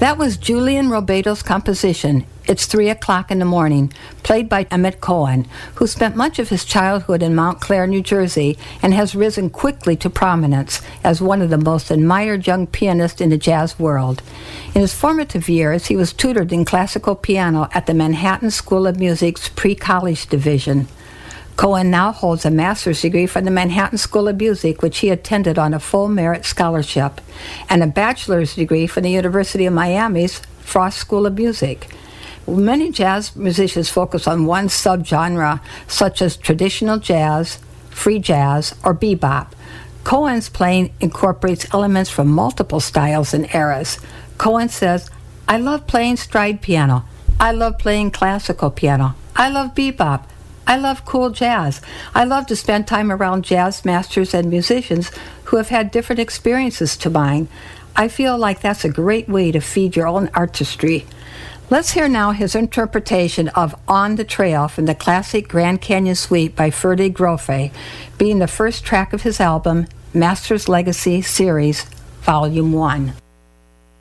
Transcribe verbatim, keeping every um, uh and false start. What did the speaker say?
That was Julian Robedo's composition, It's Three O'Clock in the Morning, played by Emmett Cohen, who spent much of his childhood in Montclair, New Jersey, and has risen quickly to prominence as one of the most admired young pianists in the jazz world. In his formative years, he was tutored in classical piano at the Manhattan School of Music's pre-college division. Cohen now holds a master's degree from the Manhattan School of Music, which he attended on a full merit scholarship, and a bachelor's degree from the University of Miami's Frost School of Music. Many jazz musicians focus on one subgenre, such as traditional jazz, free jazz, or bebop. Cohen's playing incorporates elements from multiple styles and eras. Cohen says, "I love playing stride piano. I love playing classical piano. I love bebop. I love cool jazz. I love to spend time around jazz masters and musicians who have had different experiences to mine. I feel like that's a great way to feed your own artistry." Let's hear now his interpretation of On the Trail from the classic Grand Canyon Suite by Ferdy Grofé, being the first track of his album, Master's Legacy Series, Volume one.